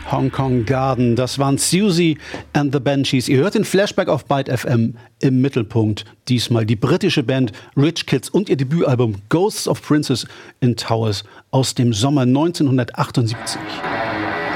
Hong Kong Garden, das waren Siouxsie and the Banshees. Ihr hört den Flashback auf Byte FM. Im Mittelpunkt diesmal die britische Band Rich Kids und ihr Debütalbum Ghosts of Princes in Towers aus dem Sommer 1978.